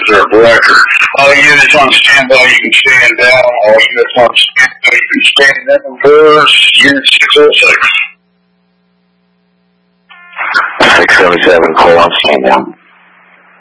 reserve record. All units on standby, you can stand down. All units on standby, you can stand in reverse. Unit 606. 677, call on stand down.